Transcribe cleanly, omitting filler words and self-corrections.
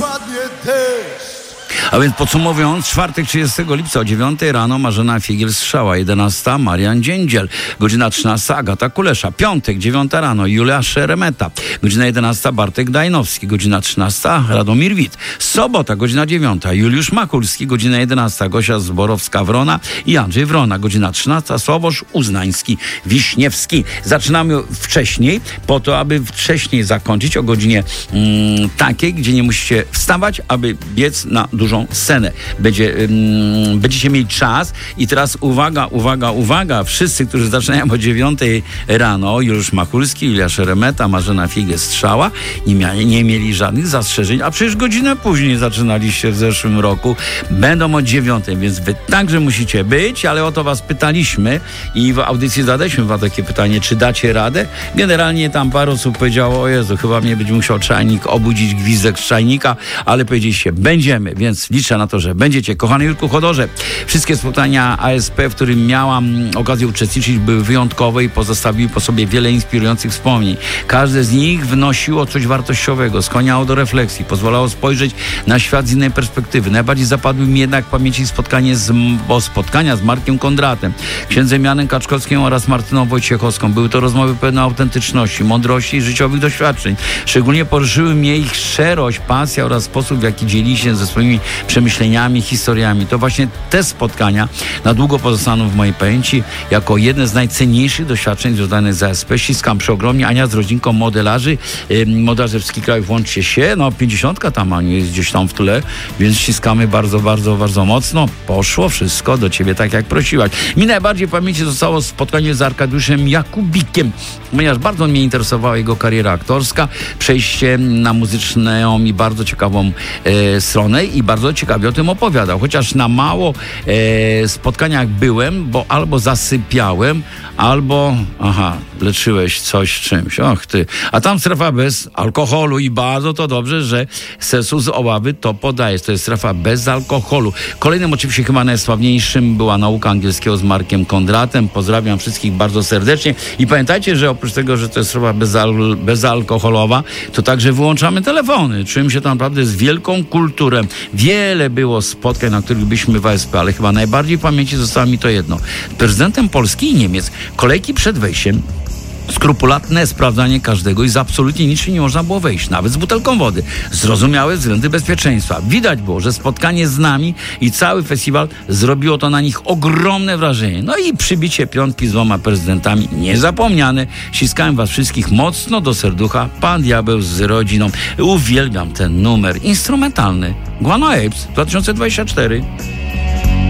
padnie deszcz. A więc podsumowując, czwartek 30 lipca o 9 rano Marzena Figiel-Strzała, 11 Marian Dziędziel, godzina 13 Agata Kulesza, piątek 9 rano Julia Szeremeta, godzina 11 Bartek Dajnowski, godzina 13 Radomir Wit, sobota godzina 9 Juliusz Makulski, godzina 11 Gosia Zborowska-Wrona i Andrzej Wrona, godzina 13 Sławosz Uznański-Wiśniewski. Zaczynamy wcześniej, po to, aby wcześniej zakończyć o godzinie takiej, gdzie nie musicie wstawać, aby biec na dużą scenę. Będziecie mieli czas i teraz uwaga, wszyscy, którzy zaczynają o 9 rano, Juliusz Makulski, Julia Szeremeta, Marzena Figiel-Strzała, nie mieli żadnych zastrzeżeń, a przecież godzinę później zaczynaliście w zeszłym roku, będą o 9, więc wy także musicie być, ale o to was pytaliśmy i w audycji zadaliśmy wam takie pytanie, czy dacie radę? Generalnie tam parę osób powiedziało, o Jezu, chyba mnie będzie musiał czajnik obudzić, gwizdek z czajnika, ale powiedzieliście, będziemy, więc liczę na to, że będziecie. Kochany Jurku Chodorze, wszystkie spotkania ASP, w którym miałam okazję uczestniczyć, były wyjątkowe i pozostawiły po sobie wiele inspirujących wspomnień. Każde z nich wnosiło coś wartościowego, skłaniało do refleksji, pozwalało spojrzeć na świat z innej perspektywy. Najbardziej zapadły mi jednak w pamięci spotkania z Markiem Kondratem, księdzem Janem Kaczkowskim oraz Martyną Wojciechowską. Były to rozmowy pełne autentyczności, mądrości i życiowych doświadczeń. Szczególnie poruszyły mnie ich szczerość, pasja oraz sposób, w jaki dzieli się ze swoimi przemyśleniami, historiami. To właśnie te spotkania na długo pozostaną w mojej pamięci jako jedne z najcenniejszych doświadczeń związanych z ASP. Ściskam przeogromnie. Ania z rodzinką modelarzy, Modelarzewski Kraj, włączcie się. 50 tam Aniu jest gdzieś tam w tle, więc ściskamy bardzo, bardzo, bardzo mocno. Poszło wszystko do ciebie tak, jak prosiłaś. Mi najbardziej w pamięci zostało spotkanie z Arkadiuszem Jakubikiem, ponieważ bardzo mnie interesowała jego kariera aktorska, przejście na muzyczną i bardzo ciekawą stronę i bardzo ciekawie o tym opowiadał. Chociaż na mało spotkaniach byłem, bo albo zasypiałem, albo leczyłeś coś czymś. Och ty. A tam strefa bez alkoholu i bardzo to dobrze, że Sesu z Oławy to podajesz. To jest strefa bez alkoholu. Kolejnym oczywiście chyba najsławniejszym była nauka angielskiego z Markiem Kondratem. Pozdrawiam wszystkich bardzo serdecznie i pamiętajcie, że oprócz tego, że to jest strefa bezalkoholowa, to także wyłączamy telefony. Czułem się tam naprawdę z wielką kulturą. Wiele było spotkań, na których byliśmy w ASP, ale chyba najbardziej w pamięci zostało mi to jedno. Prezydentem Polski i Niemiec kolejki przed wejściem, skrupulatne sprawdzanie każdego i z absolutnie niczym nie można było wejść, nawet z butelką wody. Zrozumiałe względy bezpieczeństwa. Widać było, że spotkanie z nami i cały festiwal zrobiło to na nich ogromne wrażenie. No i przybicie piątki z 2 prezydentami niezapomniane. Ściskałem was wszystkich mocno do serducha. Pan Diabeł z rodziną. Uwielbiam ten numer instrumentalny. Guano Apes 2024.